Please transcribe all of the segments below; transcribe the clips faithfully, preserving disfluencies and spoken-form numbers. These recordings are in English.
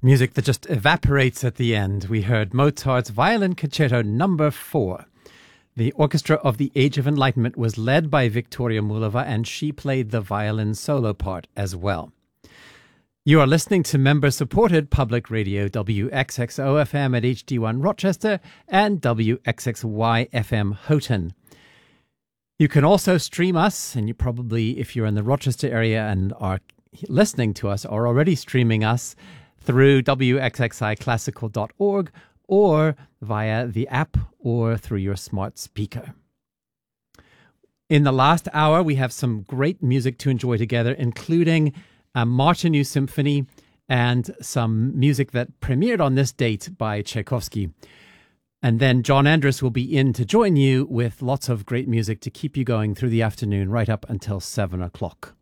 Music that just evaporates at the end. We heard Mozart's Violin Concerto Number Four. The Orchestra of the Age of Enlightenment was led by Victoria Mulova, and she played the violin solo part as well. You are listening to member-supported public radio W X X O F M at H D one Rochester and W X X Y F M Houghton. You can also stream us, and you probably, if you're in the Rochester area and are listening to us, are already streaming us through W X X I classical dot org or via the app or through your smart speaker. In the last hour, we have some great music to enjoy together, including a Martinu Symphony and some music that premiered on this date by Tchaikovsky. And then John Andrus will be in to join you with lots of great music to keep you going through the afternoon right up until seven o'clock.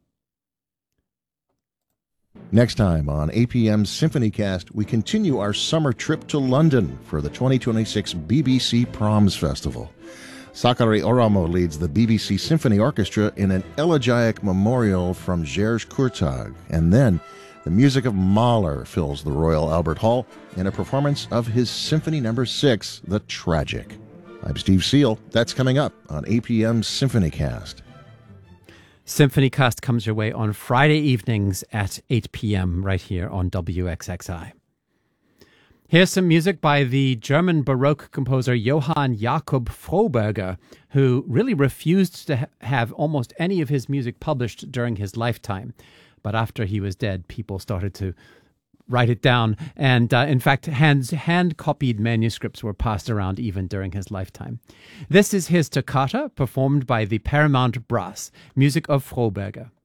Next time on A P M's SymphonyCast, we continue our summer trip to London for the twenty twenty-six B B C Proms Festival. Sakari Oramo leads the B B C Symphony Orchestra in an elegiac memorial from Georges Courtag, and then the music of Mahler fills the Royal Albert Hall in a performance of his Symphony Number Six, The Tragic. I'm Steve Seal. That's coming up on A P M's SymphonyCast. SymphonyCast comes your way on Friday evenings at eight p.m. right here on W X X I. Here's some music by the German Baroque composer Johann Jakob Froberger, who really refused to ha- have almost any of his music published during his lifetime. But after he was dead, people started to write it down. And uh, in fact, hands, hand-copied manuscripts were passed around even during his lifetime. This is his toccata, performed by the Paramount Brass, music of Froberger.